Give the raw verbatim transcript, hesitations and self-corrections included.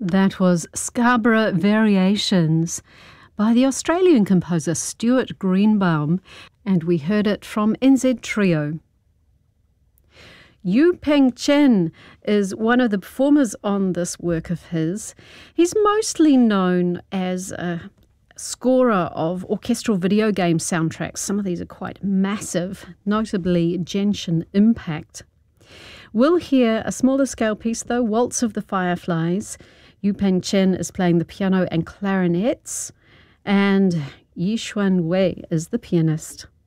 That was Scarborough Variations by the Australian composer Stuart Greenbaum, and we heard it from N Z Trio. Yu Peng Chen is one of the performers on this work of his. He's mostly known as a scorer of orchestral video game soundtracks. Some of these are quite massive, notably Genshin Impact. We'll hear a smaller scale piece though, Waltz of the Fireflies. Yu Peng Chen is playing the piano and clarinets, and Yi Xuan Wei is the pianist.